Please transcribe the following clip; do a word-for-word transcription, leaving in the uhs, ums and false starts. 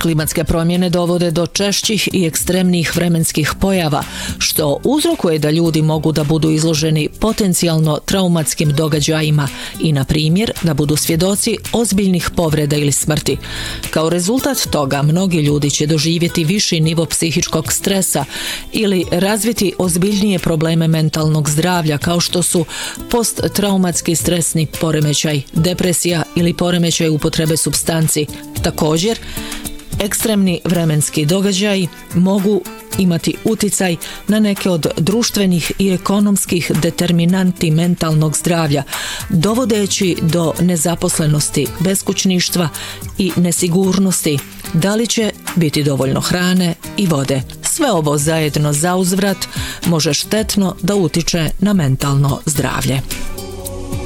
Klimatske promjene dovode do češćih i ekstremnih vremenskih pojava, što uzrokuje da ljudi mogu da budu izloženi potencijalno traumatskim događajima i, na primjer, da budu svjedoci ozbiljnih povreda ili smrti. Kao rezultat toga, mnogi ljudi će doživjeti viši nivo psihičkog stresa ili razviti ozbiljnije probleme mentalnog zdravlja, kao što su posttraumatski stresni poremećaj, depresija ili poremećaj upotrebe supstanci. Također, ekstremni vremenski događaji mogu imati uticaj na neke od društvenih i ekonomskih determinanti mentalnog zdravlja, dovodeći do nezaposlenosti, beskućništva i nesigurnosti, da li će biti dovoljno hrane i vode. Sve ovo zajedno zauzvrat može štetno da utiče na mentalno zdravlje.